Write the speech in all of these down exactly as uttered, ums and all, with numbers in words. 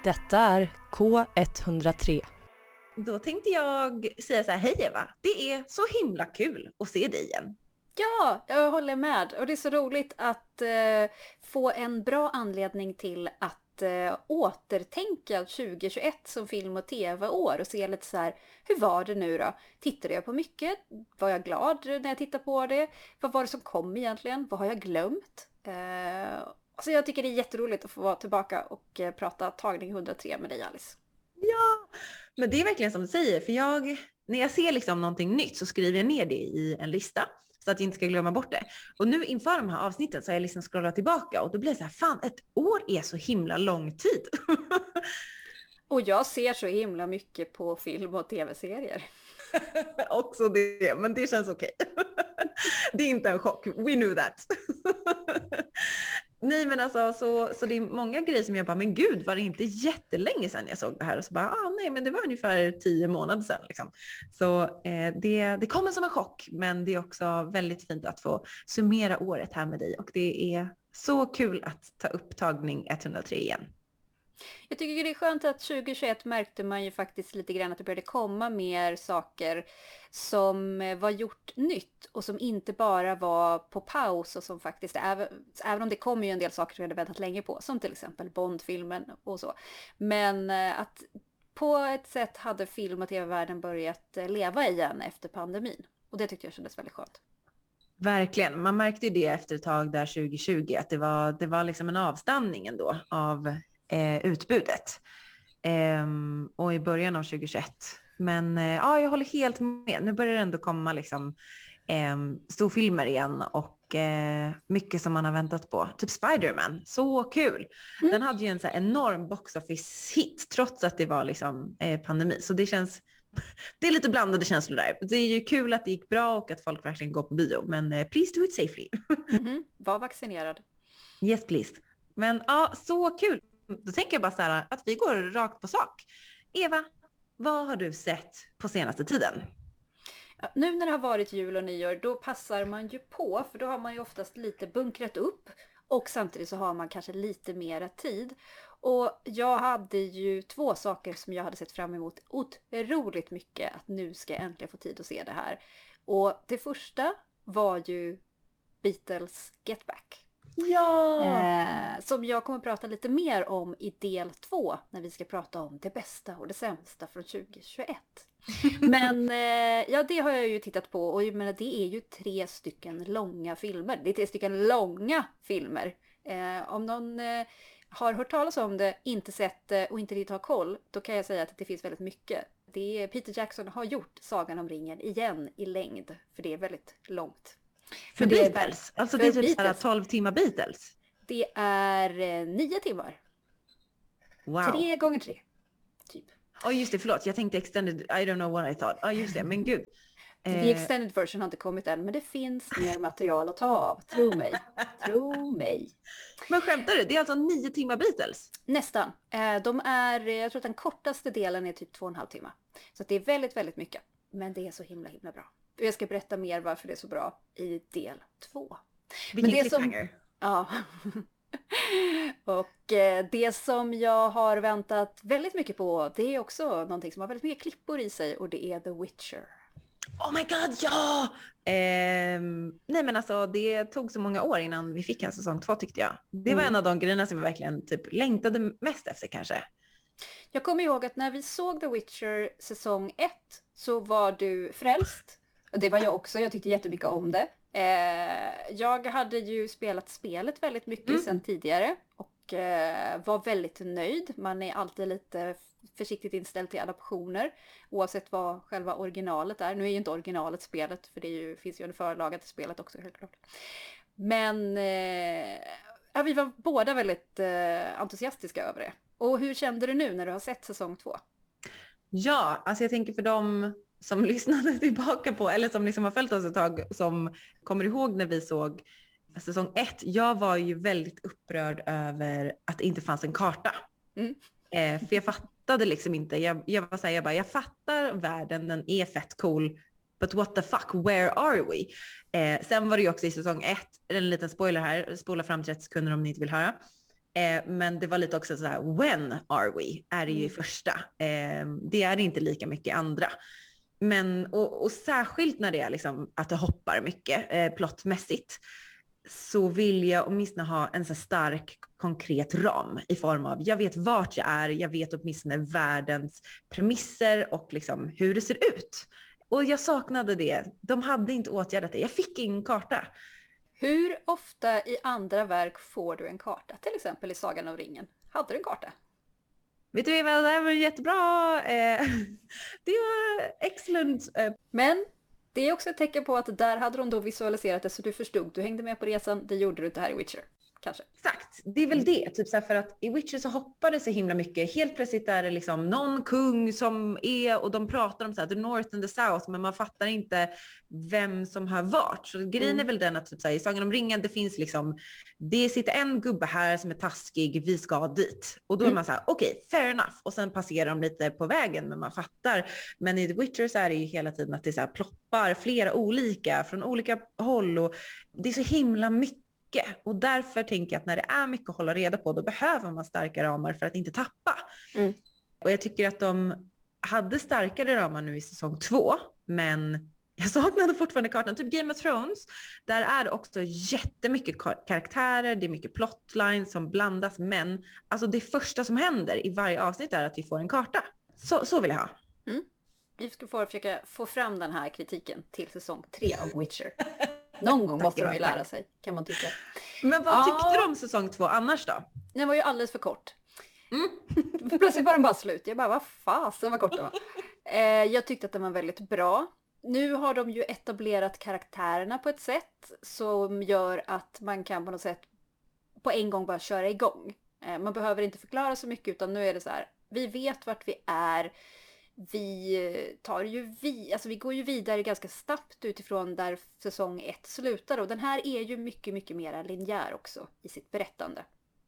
Detta är K ett noll tre. Då tänkte jag säga så här, hej Eva, det är så himla kul att se dig igen. Ja, jag håller med. Och det är så roligt att eh, få en bra anledning till att eh, återtänka tjugohundratjugoett som film- och tv-år och se lite så här, hur var det nu då? Tittade jag på mycket? Var jag glad när jag tittade på det? Vad var det som kom egentligen? Vad har jag glömt? Eh, alltså jag tycker det är jätteroligt att få vara tillbaka och eh, prata tagning hundratre med dig, Alice. Ja, men det är verkligen som du säger, för jag, när jag ser liksom någonting nytt så skriver jag ner det i en lista så att jag inte ska glömma bort det. Och nu inför de här avsnitten så har jag liksom scrollat tillbaka och då blir det så här, fan, ett år är så himla lång tid. Och jag ser så himla mycket på film och tv-serier. Också det, men det känns okej. Det är inte en chock, we knew that. Nej men alltså så, så det är många grejer som jag bara, men gud var det inte jättelänge sedan jag såg det här? Och så bara, ah, nej men det var ungefär tio månader sedan liksom. Så eh, det, det kommer som en chock, men det är också väldigt fint att få summera året här med dig. Och det är så kul att ta upp tagning ett noll tre igen. Jag tycker det är skönt att tjugohundratjugoett märkte man ju faktiskt lite grann att det började komma mer saker som var gjort nytt och som inte bara var på paus och som faktiskt, även, även om det kommer ju en del saker som vi hade väntat länge på, som till exempel Bond-filmen och så. Men att på ett sätt hade film- och tv-världen börjat leva igen efter pandemin. Och det tyckte jag kändes väldigt skönt. Verkligen, man märkte ju det efter ett tag där tjugohundratjugo att det var, det var liksom en avstanning ändå av Eh, utbudet eh, och i början av tjugohundratjugoett. Men eh, ja, jag håller helt med. Nu börjar det ändå komma liksom eh, storfilmer igen och eh, mycket som man har väntat på. Typ Spider-Man, så kul. Mm. Den hade ju en så här enorm box office hit trots att det var liksom eh, pandemi. Så det känns, det är lite blandade känslor där. Det är ju kul att det gick bra och att folk verkligen går på bio. Men eh, please do it safely. Mm-hmm. Var vaccinerad. Yes, please. Men ja, så kul. Då tänker jag bara så här att vi går rakt på sak. Eva, vad har du sett på senaste tiden? Ja, nu när det har varit jul och nyår, då passar man ju på. För då har man ju oftast lite bunkrat upp. Och samtidigt så har man kanske lite mera tid. Och jag hade ju två saker som jag hade sett fram emot otroligt mycket. Att nu ska jag äntligen få tid att se det här. Och det första var ju Beatles Get Back. Ja! Eh, som jag kommer att prata lite mer om i del två när vi ska prata om det bästa och det sämsta från tjugohundratjugoett. Men eh, ja, det har jag ju tittat på och jag menar, det är ju tre stycken långa filmer. Det är tre stycken långa filmer. Eh, om någon eh, har hört talas om det, inte sett det och inte riktigt har koll, då kan jag säga att det finns väldigt mycket. Det är, Peter Jackson har gjort Sagan om ringen igen i längd, för det är väldigt långt. För det Beatles? Är, alltså det är typ Beatles. tolv timmar Beatles? Det är eh, nio timmar. Wow. Tre gånger tre, typ. Ja oh, just det, förlåt. Jag tänkte extended, I don't know what I thought. Ja oh, just det, men gud. The extended version har inte kommit än, men det finns mer material att ta av. Tro mig. Tro mig. Men skämtar du? Det är alltså nio timmar Beatles? Nästan. De är, jag tror att den kortaste delen är typ två och en halv timme. Så det är väldigt, väldigt mycket. Men det är så himla, himla bra. Och jag ska berätta mer varför det är så bra i del två. Vilken men det som, ja. Och det som jag har väntat väldigt mycket på, det är också någonting som har väldigt mycket klippor i sig, och det är The Witcher. Oh my god, ja! Eh, nej men alltså det tog så många år innan vi fick en säsong två tyckte jag. Det var mm. en av de grejerna som jag verkligen typ längtade mest efter kanske. Jag kommer ihåg att när vi såg The Witcher säsong ett så var du frälst. Och det var jag också, jag tyckte jättemycket om det. Eh, jag hade ju spelat spelet väldigt mycket mm. sedan tidigare och eh, var väldigt nöjd. Man är alltid lite försiktigt inställd till adaptioner oavsett vad själva originalet är. Nu är ju inte originalet spelet, för det är ju, finns ju en förlaga till spelet också helt klart. Men eh, ja, vi var båda väldigt eh, entusiastiska över det. Och hur kände du nu när du har sett säsong två? Ja, alltså jag tänker för dem som lyssnade tillbaka på, eller som liksom har följt oss ett tag, som kommer ihåg när vi såg säsong ett. Jag var ju väldigt upprörd över att det inte fanns en karta. Mm. Eh, för jag fattade liksom inte, jag, jag var så här, jag bara, jag fattar världen, den är fett cool, but what the fuck, where are we? Eh, sen var det ju också i säsong ett, en liten spoiler här, spola fram trettio sekunder om ni inte vill höra. Eh, men det var lite också så här, when are we? Är det ju i Mm. första. Eh, det är inte lika mycket andra. Men, och, och särskilt när det är liksom att det hoppar mycket eh, plottmässigt, så vill jag åtminstone ha en så stark konkret ram i form av, jag vet vart jag är, jag vet åtminstone världens premisser och liksom hur det ser ut. Och jag saknade det. De hade inte åtgärdat det. Jag fick ingen karta. Hur ofta i andra verk får du en karta? Till exempel i Sagan om ringen. Hade du en karta? Vet du vad, det här var jättebra. Eh, det var excellent. Eh, Men det är också ett tecken på att där hade de då visualiserat det så du förstod. Du hängde med på resan, det gjorde du inte här i Witcher. Kanske. Exakt, det är väl det. Typ så här, för att i Witcher så hoppar det så himla mycket. Helt plötsligt är det liksom någon kung som är, och de pratar om så här, the north and the south, men man fattar inte vem som har varit. Så grejen är väl den att typ så här, i Sagan om ringen, det finns liksom, det sitter en gubbe här som är taskig, vi ska dit. Och då är man så här, okej, okay, fair enough. Och sen passerar de lite på vägen, men man fattar. Men i The Witcher så är det ju hela tiden att det så här ploppar flera olika från olika håll, och det är så himla mycket. Och därför tänker jag att när det är mycket att hålla reda på, då behöver man starka ramar för att inte tappa. Mm. Och jag tycker att de hade starkare ramar nu i säsong två, men jag saknade fortfarande kartan. Typ Game of Thrones, där är det också jättemycket karaktärer, det är mycket plotlines som blandas, men alltså det första som händer i varje avsnitt är att vi får en karta. Så, så vill jag ha. Mm. Vi ska få försöka få fram den här kritiken till säsong tre av Witcher. Någon gång måste de ju lära sig, kan man tycka. Men vad Ja. tyckte du om säsong två annars då? Den var ju alldeles för kort. Mm. Plötsligt var den bara slut. Jag bara, vad fasen vad kort den var. Eh, jag tyckte att den var väldigt bra. Nu har de ju etablerat karaktärerna på ett sätt som gör att man kan på något sätt på en gång bara köra igång. Eh, man behöver inte förklara så mycket, utan nu är det så här, vi vet vart vi är. Vi tar ju vi, alltså vi går ju vidare ganska snabbt utifrån där säsong ett slutar, och den här är ju mycket, mycket mer linjär också i sitt berättande.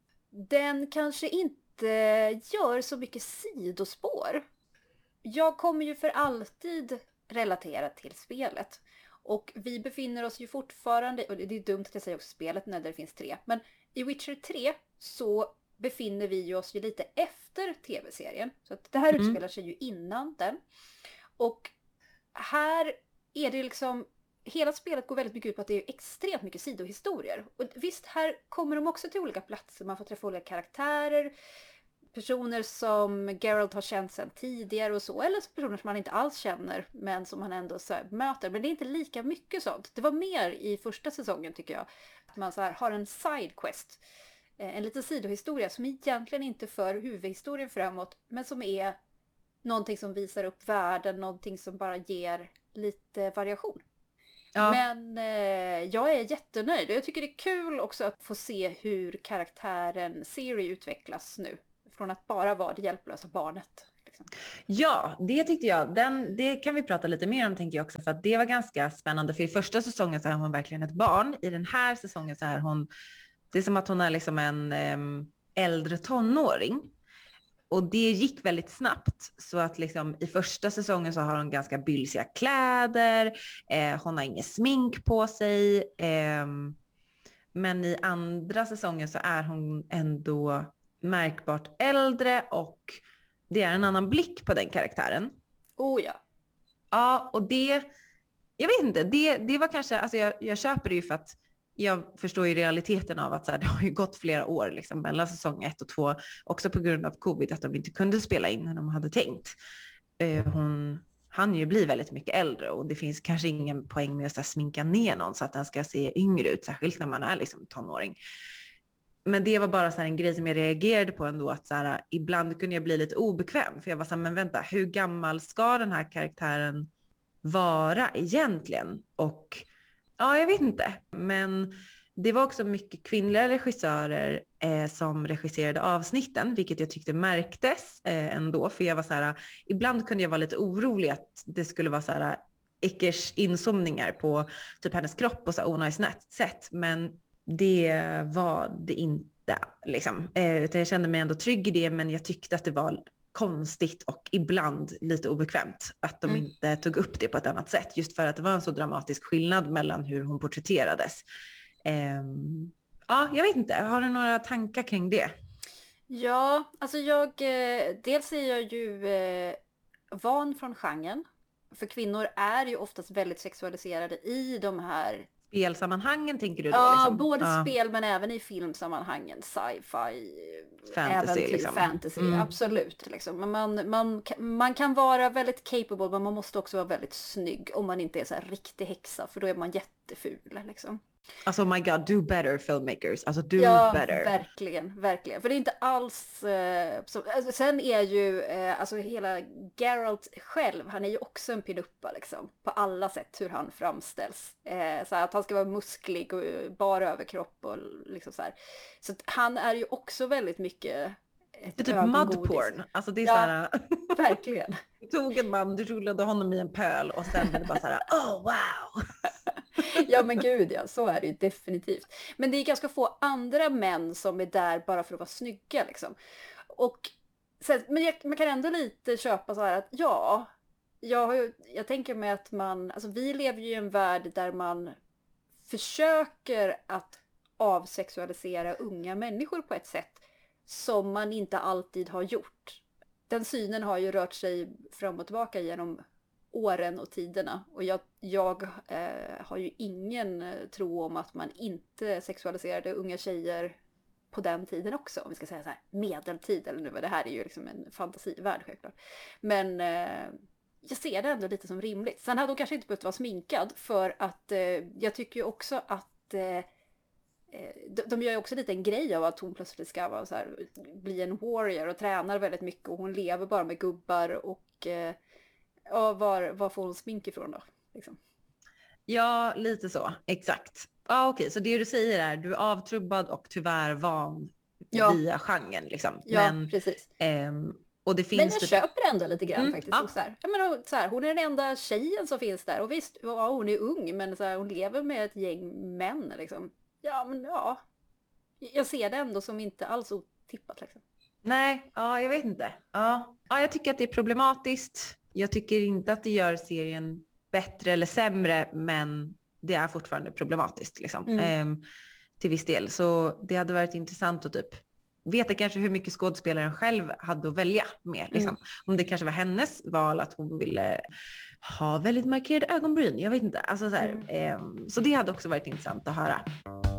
Den kanske inte gör så mycket sidospår. Jag kommer ju för alltid relatera till spelet. Och vi befinner oss ju fortfarande, och det är dumt att jag säger också spelet när det finns tre, men i Witcher tre så befinner vi oss ju lite efter tv-serien. Så att det här Mm. utspelar sig ju innan den. Och här är det liksom, hela spelet går väldigt mycket ut på att det är extremt mycket sidohistorier. Och visst, här kommer de också till olika platser. Man får träffa olika karaktärer. Personer som Geralt har känt sedan tidigare och så. Eller personer som man inte alls känner, men som man ändå så här möter. Men det är inte lika mycket sånt. Det var mer i första säsongen tycker jag. Att man så här har en sidequest. En liten sidohistoria som egentligen inte för huvudhistorien framåt, men som är någonting som visar upp världen, någonting som bara ger lite variation. Ja. Men eh, jag är jättenöjd, och jag tycker det är kul också att få se hur karaktären Ciri utvecklas nu. Från att bara vara det hjälplösa barnet. Liksom. Ja, det tyckte jag. Den, det kan vi prata lite mer om, tänker jag också, för att det var ganska spännande. För i första säsongen så är hon verkligen ett barn. I den här säsongen så är hon, det är som att hon är liksom en äm, äldre tonåring. Och det gick väldigt snabbt, så att liksom i första säsongen så har hon ganska bylsiga kläder, eh, hon har inget smink på sig. Eh, men i andra säsongen så är hon ändå märkbart äldre, och det är en annan blick på den karaktären. Oh ja. Ja, och det, jag vet inte, det, det var kanske, alltså jag, jag köper det ju för att jag förstår ju realiteten av att så här, det har ju gått flera år liksom, mellan säsong ett och två, också på grund av covid, att de inte kunde spela in när de hade tänkt. Eh, hon hann ju bli väldigt mycket äldre, och det finns kanske ingen poäng med att så här, sminka ner någon så att den ska se yngre ut, särskilt när man är liksom tonåring. Men det var bara så här en grej som jag reagerade på ändå, att så här, ibland kunde jag bli lite obekväm, för jag var så här, men vänta, hur gammal ska den här karaktären vara egentligen? Och ja, jag vet inte. Men det var också mycket kvinnliga regissörer eh, som regisserade avsnitten, vilket jag tyckte märktes eh, ändå. För jag var så här, ibland kunde jag vara lite orolig att det skulle vara så här Eckers inzoomningar på typ hennes kropp på så onajs sätt. Men det var det inte liksom. Eh, utan jag kände mig ändå trygg i det, men jag tyckte att det var konstigt och ibland lite obekvämt att de mm. inte tog upp det på ett annat sätt, just för att det var en så dramatisk skillnad mellan hur hon porträtterades. Um, Ja, jag vet inte. Har du några tankar kring det? Ja, alltså jag, eh, dels är jag ju eh, van från genren. För kvinnor är ju oftast väldigt sexualiserade i de här... Spelsammanhangen tänker du då? Ja, liksom? både Ja. spel men även i filmsammanhangen, sci-fi, Fantasy, äventyr, liksom. fantasy, Mm. absolut. Liksom. Men man, man, man kan vara väldigt capable men man måste också vara väldigt snygg om man inte är så här riktig häxa för då är man jätteful. Liksom. Alltså, oh my god, do better filmmakers. Alltså, do Ja, better. verkligen, verkligen. För det är inte alls... Eh, så, alltså, sen är ju eh, alltså hela Geralt själv, han är ju också en pinuppa liksom. På alla sätt hur han framställs. Eh, så här, att han ska vara musklig och bara överkropp och liksom så här. Så att han är ju också väldigt mycket ett Det är typ ögongodis. mudporn. Alltså det är Ja. så här... Verkligen. Du tog en man, du rullade honom i en pöl och sen blev det bara så här, oh wow. Ja men gud ja, så är det ju definitivt. Men det är ganska få andra män som är där bara för att vara snygga liksom. Och sen, men jag, man kan ändå lite köpa så här att ja, jag, har ju, jag tänker mig att man, alltså vi lever ju i en värld där man försöker att avsexualisera unga människor på ett sätt som man inte alltid har gjort. Den synen har ju rört sig fram och tillbaka genom åren och tiderna. Och jag, jag eh, har ju ingen eh, tro om att man inte sexualiserade unga tjejer på den tiden också. Om vi ska säga så här medeltid eller nu. Det här är ju liksom en fantasivärld självklart. Men eh, jag ser det ändå lite som rimligt. Sen hade hon kanske inte behövt vara sminkad för att eh, jag tycker ju också att eh, de, de gör ju också lite en grej av att hon plötsligt ska vara så här, bli en warrior och tränar väldigt mycket och hon lever bara med gubbar och eh, ja, var, var får hon smink ifrån då? Liksom. Ja, lite så. Exakt. Ja, okej. Så det du säger är, du är avtrubbad och tyvärr van Ja. via genren. Liksom. Ja, Men, precis. ehm, och det finns Men jag typ- köper ändå lite grann Mm, faktiskt. ja. Och så här, jag menar, så här, hon är den enda tjejen som finns där. Och visst, ja, hon är ung men så här, hon lever med ett gäng män. Liksom. Ja, men ja. Jag ser det ändå som inte alls otippat. Liksom. Nej, ja, jag vet inte. Ja. Ja, jag tycker att det är problematiskt. Jag tycker inte att det gör serien bättre eller sämre, men det är fortfarande problematiskt liksom. Mm. Ehm, till viss del. Så det hade varit intressant att typ veta kanske hur mycket skådespelaren själv hade att välja med. Liksom. Mm. Om det kanske var hennes val att hon ville ha väldigt markerade ögonbryn. Jag vet inte. Alltså, så, här, Mm. ehm, så det hade också varit intressant att höra.